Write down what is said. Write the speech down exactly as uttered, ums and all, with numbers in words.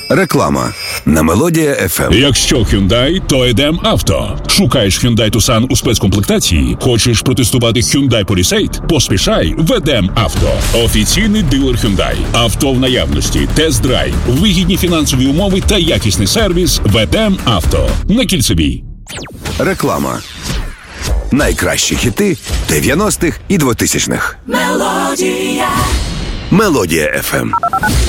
Реклама на Мелодія еф ем. Якщо Hyundai, то Едем Авто. Шукаєш Hyundai Tucson у спецкомплектації? Хочеш протестувати Hyundai Palisade? Поспішай в Едем Авто. Офіційний дилер Hyundai. Авто в наявності, тест-драйв, вигідні фінансові умови та якісний сервіс в Едем Авто. На Кільцевій. Реклама. Найкращі хіти дев'яностих і двотисячних. Мелодія. Мелодія еф ем.